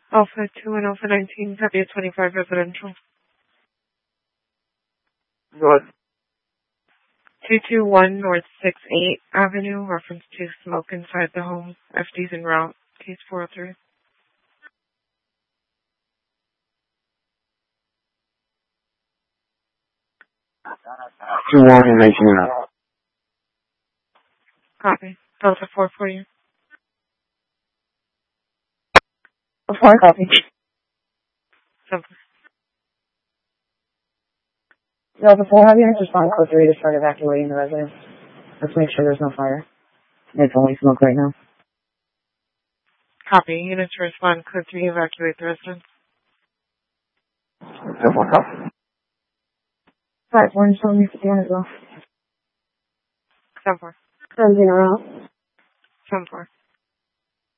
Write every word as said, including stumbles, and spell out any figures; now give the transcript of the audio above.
Alpha two and Alpha nineteen, copy of twenty-five residential. Good. two two one North sixth eighth Avenue, reference to smoke inside the home. F D's en route, case four oh three. two one and nineteen and up. Copy. Delta four for you. Before copy. Simple. Delta four, have units respond code three to start evacuating the residence. Let's make sure there's no fire. It's only smoke right now. Copy. Units respond code three, evacuate the residence. Simple copy. Five, one, show me fifty-one as well. Seven four. Seventeen around. Seven four.